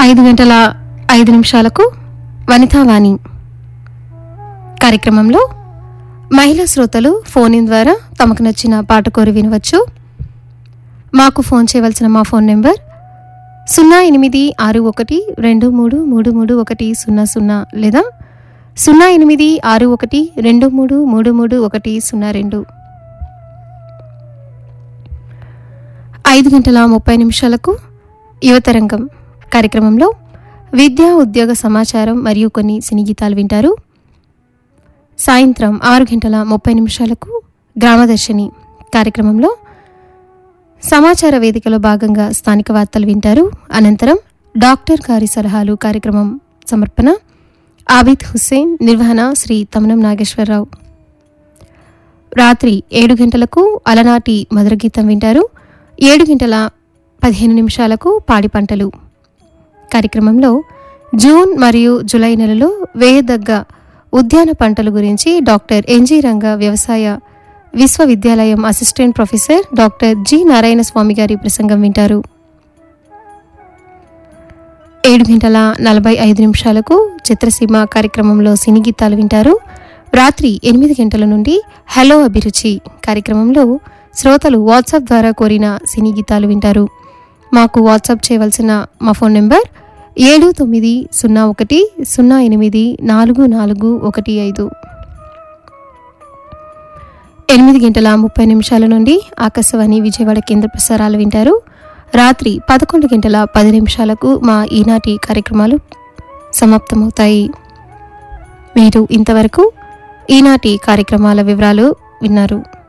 5:05 వనితావాణి కార్యక్రమంలో మహిళా శ్రోతలు ఫోన్ ఇన్ ద్వారా తమకు నచ్చిన పాట కోరి వినవచ్చు. మాకు ఫోన్ చేయవలసిన మా ఫోన్ నెంబర్ 086123333100 లేదా 086123333102. 5:30 యువతరంగం కార్యక్రమంలో విద్యా ఉద్యోగ సమాచారం మరియు కొన్ని సినీ గీతాలు వింటారు. సాయంత్రం 6:30 గ్రామదర్శిని కార్యక్రమంలో సమాచార వేదికలో భాగంగా స్థానిక వార్తలు వింటారు. అనంతరం డాక్టర్ గారి సలహాలు కార్యక్రమం సమర్పణ ఆబిద్ హుస్సేన్, నిర్వహణ శ్రీ తమనం నాగేశ్వరరావు. రాత్రి 7 అలనాటి మధుర గీతం వింటారు. 7:15 పాడి పంటలు కార్యక్రమంలో జూన్ మరియు జూలై నెలలో వేయదగ్గ ఉద్యాన పంటల గురించి డాక్టర్ ఎన్జి రంగ వ్యవసాయ విశ్వవిద్యాలయం assistant professor doctor G Narayana స్వామి గారి ప్రసంగం వింటారు. 7:45 చిత్రసీమ కార్యక్రమంలో సినీ గీతాలు వింటారు. రాత్రి 8 నుండి హలో అభిరుచి కార్యక్రమంలో శ్రోతలు వాట్సాప్ ద్వారా కోరిన సినీ గీతాలు వింటారు. మాకు వాట్సాప్ చేయవలసిన మా ఫోన్ నెంబర్ 7901084415. 8:30 నుండి ఆకాశవాణి విజయవాడ కేంద్ర ప్రసారాలు వింటారు. రాత్రి 11:10 మా ఈనాటి కార్యక్రమాలు సమాప్తమవుతాయి. మీరు ఇంతవరకు ఈనాటి కార్యక్రమాల వివరాలు విన్నారు.